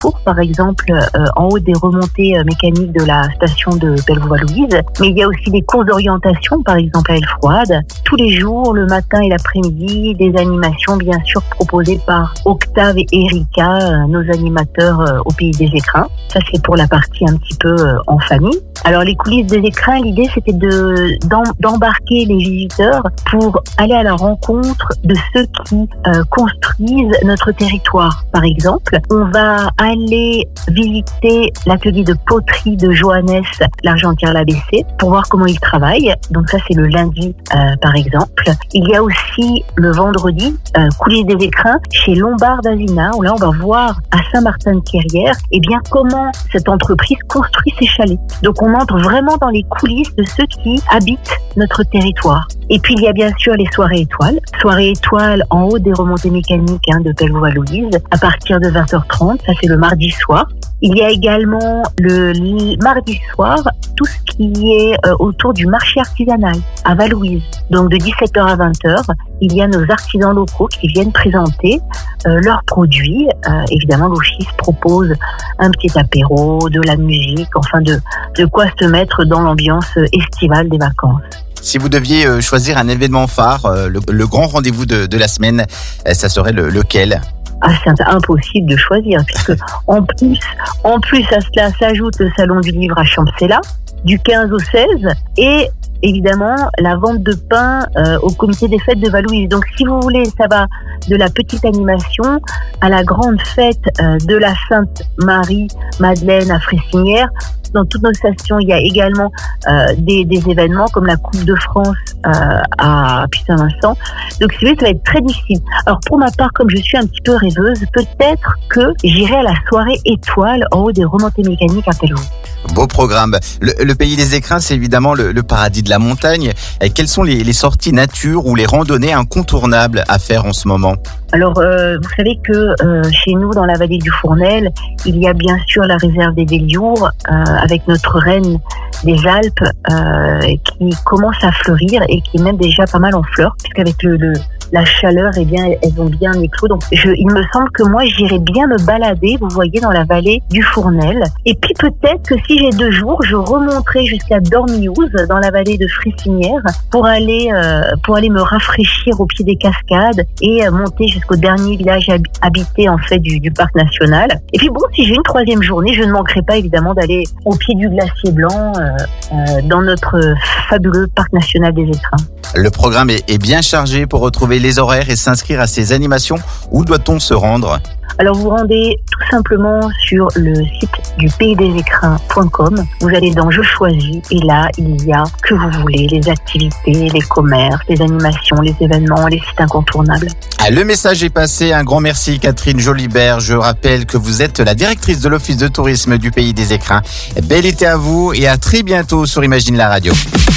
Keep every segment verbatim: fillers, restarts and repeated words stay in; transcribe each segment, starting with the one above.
parcours, par exemple euh, en haut des remontées euh, mécaniques de la station de Bellevaux-Louise, mais il y a aussi des cours d'orientation, par exemple à Elfroide. Tous les jours, le matin et l'après-midi, des animations bien sûr proposées par Octave et Erika, euh, nos animateurs euh, au Pays des Écrins. Ça c'est pour la partie un petit peu euh, en famille. Alors les coulisses des écrins, l'idée c'était de d'em, d'embarquer les visiteurs pour aller à la rencontre de ceux qui euh, construisent notre territoire. Par exemple, on va aller visiter l'atelier de poterie de Johannes Largentière-l'A B C pour voir comment il travaille. Donc ça c'est le lundi euh, par exemple. Il y a aussi le vendredi euh, coulisses des écrins chez Lombard d'Azina, où là on va voir à Saint-Martin-de-Quérière eh bien comment cette entreprise construit ses chalets. Donc on entre vraiment dans les coulisses de ceux qui habitent notre territoire. Et puis il y a bien sûr les soirées étoiles. Soirées étoiles en haut des remontées mécaniques hein, de Bellevaux-Louise à partir de vingt heures trente, ça c'est le mardi soir. Il y a également le mardi soir tout ce qui est euh, autour du marché artisanal à Val-Louise. Donc de dix-sept heures à vingt heures, il y a nos artisans locaux qui viennent présenter euh, leurs produits. Euh, évidemment, l'Office propose un petit apéro, de la musique, enfin de, de quoi se mettre dans l'ambiance estivale des vacances. Si vous deviez euh, choisir un événement phare, euh, le, le grand rendez-vous de, de la semaine, euh, ça serait le, lequel ? Ah, c'est impossible de choisir, puisque en plus, en plus à cela s'ajoute le salon du livre à Champcella, du quinze au seize, et évidemment la vente de pain euh, au comité des fêtes de Val-Louise. Donc si vous voulez, ça va de la petite animation à la grande fête euh, de la Sainte Marie-Madeleine à Fressinière. Dans toutes nos stations, il y a également euh, des, des événements comme la Coupe de France euh, à Puy-Saint-Vincent. Donc, si vous voulez, ça va être très difficile. Alors, pour ma part, comme je suis un petit peu rêveuse, peut-être que j'irai à la soirée étoile en haut des remontées mécaniques à Pellou. Beau programme. Le, le Pays des Écrins, c'est évidemment le, le paradis de la montagne. Et quelles sont les, les sorties nature ou les randonnées incontournables à faire en ce moment ? Alors, euh, vous savez que euh, chez nous, dans la vallée du Fournel, il y a bien sûr la réserve des Déliours, euh, avec notre reine des Alpes, euh, qui commence à fleurir et qui est même déjà pas mal en fleurs, puisqu'avec le, le la chaleur, eh bien, elles ont bien éclos. Donc, je, il me semble que moi, j'irais bien me balader, vous voyez, dans la vallée du Fournel. Et puis, peut-être que si j'ai deux jours, je remonterai jusqu'à Dormiouz, dans la vallée de Fressinière, pour aller, euh, pour aller me rafraîchir au pied des cascades et euh, monter jusqu'au dernier village hab- habité, en fait, du, du parc national. Et puis, bon, si j'ai une troisième journée, je ne manquerai pas, évidemment, d'aller au pied du glacier blanc, euh, euh, dans notre fabuleux parc national des Écrins. Le programme est, est bien chargé. Pour retrouver les horaires et s'inscrire à ces animations, où doit-on se rendre ? Alors vous rendez tout simplement sur le site du pays des écrins point com. Vous allez dans Je choisis et là il y a que vous voulez, les activités, les commerces, les animations, les événements, les sites incontournables. Ah, le message est passé. Un grand merci Catherine Jolibert. Je rappelle que vous êtes la directrice de l'Office de tourisme du Pays des Écrins. Bel été à vous et à très bientôt sur Imagine la radio.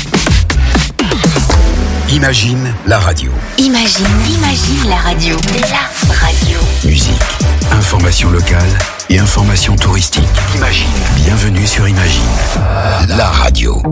Imagine la radio. Imagine, imagine la radio. La radio. Musique, information locale et information touristique. Imagine. Bienvenue sur Imagine la radio.